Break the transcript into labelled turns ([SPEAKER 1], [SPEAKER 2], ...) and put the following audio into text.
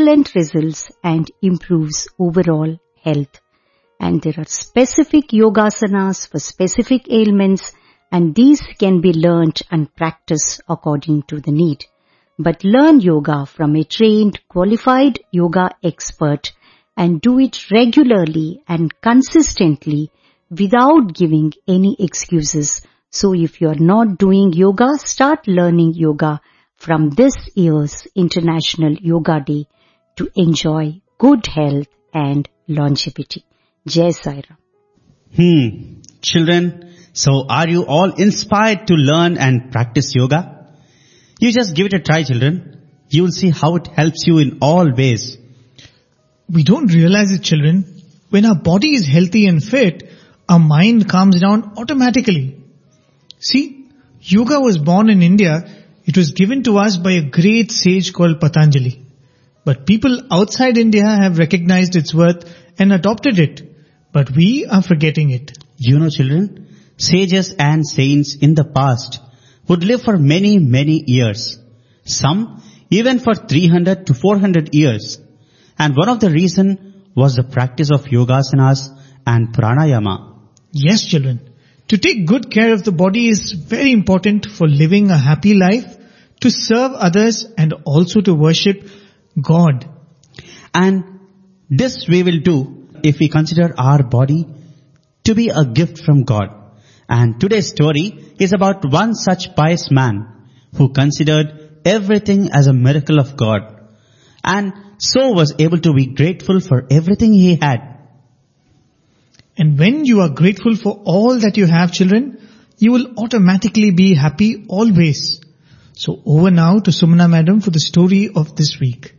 [SPEAKER 1] excellent results and improves overall health. And there are specific yogasanas for specific ailments, and these can be learnt and practiced according to the need. But learn yoga from a trained, qualified yoga expert and do it regularly and consistently without giving any excuses. So if you are not doing yoga, start learning yoga from this year's International Yoga Day to enjoy good health and longevity. Jai Sai Ram.
[SPEAKER 2] Children, so are you all inspired to learn and practice yoga? You just give it a try, children. You will see how it helps you in all ways.
[SPEAKER 3] We don't realize it, children. When our body is healthy and fit, our mind calms down automatically. See, yoga was born in India. It was given to us by a great sage called Patanjali. But people outside India have recognized its worth and adopted it. But we are forgetting it.
[SPEAKER 2] You know, children, sages and saints in the past would live for many, many years. Some even for 300 to 400 years. And one of the reason was the practice of yogasanas and pranayama.
[SPEAKER 3] Yes, children. To take good care of the body is very important for living a happy life, to serve others and also to worship God.
[SPEAKER 2] And this we will do if we consider our body to be a gift from God. And today's story is about one such pious man who considered everything as a miracle of God and so was able to be grateful for everything he had.
[SPEAKER 3] And when you are grateful for all that you have, children, you will automatically be happy always. So over now to Sumana Madam for the story of this week.